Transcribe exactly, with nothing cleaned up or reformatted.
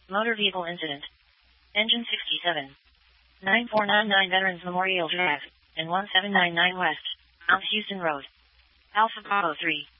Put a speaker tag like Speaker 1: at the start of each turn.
Speaker 1: Motor vehicle incident. Engine sixty-seven. nine four nine nine Veterans Memorial Drive, and one seven nine nine West, Mount Houston Road. Alpha Bravo three.